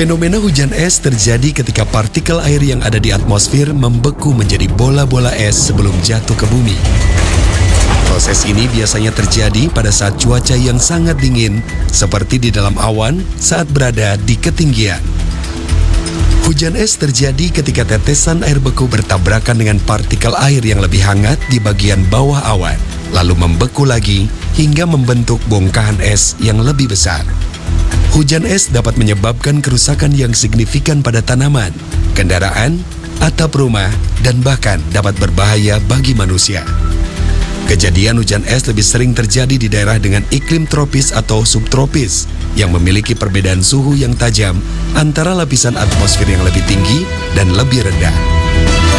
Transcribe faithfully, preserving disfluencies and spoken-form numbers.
Fenomena hujan es terjadi ketika partikel air yang ada di atmosfer membeku menjadi bola-bola es sebelum jatuh ke bumi. Proses ini biasanya terjadi pada saat cuaca yang sangat dingin, seperti di dalam awan saat berada di ketinggian. Hujan es terjadi ketika tetesan air beku bertabrakan dengan partikel air yang lebih hangat di bagian bawah awan, lalu membeku lagi hingga membentuk bongkahan es yang lebih besar. Hujan es dapat menyebabkan kerusakan yang signifikan pada tanaman, kendaraan, atap rumah, dan bahkan dapat berbahaya bagi manusia. Kejadian hujan es lebih sering terjadi di daerah dengan iklim tropis atau subtropis yang memiliki perbedaan suhu yang tajam antara lapisan atmosfer yang lebih tinggi dan lebih rendah.